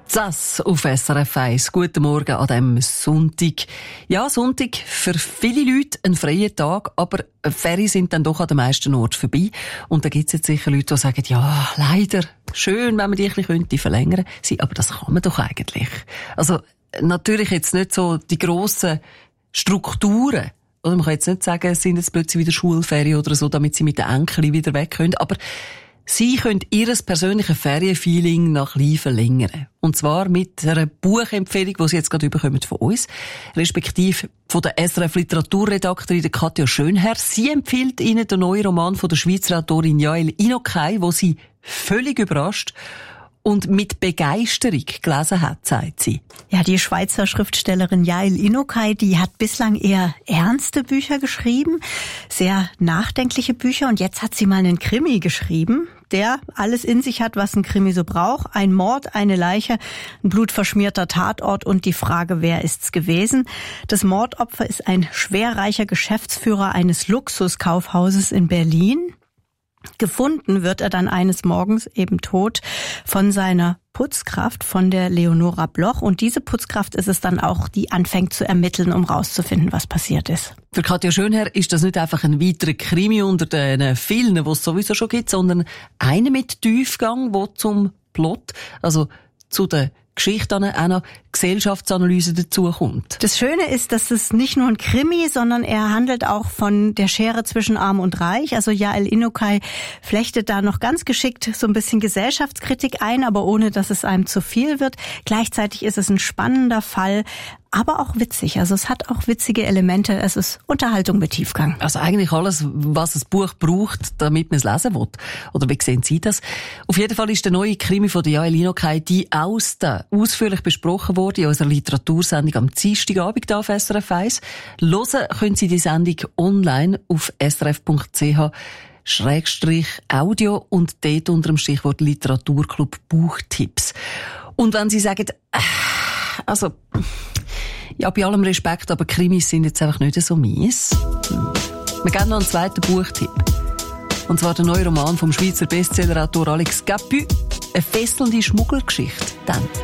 Das auf SRF 1. Guten Morgen an diesem Sonntag. Ja, Sonntag für viele Leute ein freier Tag, aber Ferien sind dann doch an den meisten Orten vorbei. Und da gibt es jetzt sicher Leute, die sagen, ja, leider, schön, wenn man die ein bisschen verlängern könnte. Aber das kann man doch eigentlich. Also, natürlich jetzt nicht so die grossen Strukturen. Oder man kann jetzt nicht sagen, es sind jetzt plötzlich wieder Schulferien oder so, damit sie mit den Enkeln wieder weg können. Aber Sie können Ihr persönliches Ferienfeeling noch ein bisschen verlängern. Und zwar mit einer Buchempfehlung, die Sie jetzt gerade bekommen von uns, respektive von der SRF Literaturredaktorin Katja Schönherr. Sie empfiehlt Ihnen den neuen Roman von der Schweizer Autorin Yael Inokai, wo sie völlig überrascht und mit Begeisterung gelesen hat, sagt sie. Ja, die Schweizer Schriftstellerin Yael Inokai, die hat bislang eher ernste Bücher geschrieben, sehr nachdenkliche Bücher, und jetzt hat sie mal einen Krimi geschrieben, der alles in sich hat, was ein Krimi so braucht. Ein Mord, eine Leiche, ein blutverschmierter Tatort und die Frage, wer ist's gewesen? Das Mordopfer ist ein schwerreicher Geschäftsführer eines Luxuskaufhauses in Berlin. Gefunden wird er dann eines Morgens eben tot von seiner Putzkraft, von der Leonora Bloch. Und diese Putzkraft ist es dann auch, die anfängt zu ermitteln, um rauszufinden, was passiert ist. Für Katja Schönherr ist das nicht einfach ein weiterer Krimi unter den vielen, die es sowieso schon gibt, sondern einer mit Tiefgang, der zum Plot, also zu der Geschichte auch noch Gesellschaftsanalyse dazukommt. Das Schöne ist, dass es nicht nur ein Krimi, sondern er handelt auch von der Schere zwischen Arm und Reich. Also Yael Inokai flechtet da noch ganz geschickt so ein bisschen Gesellschaftskritik ein, aber ohne, dass es einem zu viel wird. Gleichzeitig ist es ein spannender Fall, aber auch witzig. Also es hat auch witzige Elemente. Es ist Unterhaltung mit Tiefgang. Also eigentlich alles, was ein Buch braucht, damit man es lesen will. Oder wie sehen Sie das? Auf jeden Fall ist der neue Krimi von der Yael Inokai «Die Austen» ausführlich besprochen worden in unserer Literatursendung am Dienstagabend hier auf SRF 1. Hören können Sie die Sendung online auf srf.ch/audio und dort unter dem Stichwort Literaturclub Buchtipps. Und wenn Sie sagen, also, ja, bei allem Respekt, aber Krimis sind jetzt einfach nicht so mies. Wir geben noch einen zweiten Buchtipp. Und zwar der neue Roman vom Schweizer Bestsellerautor Alex Capu. Eine fesselnde Schmugglergeschichte. Dann.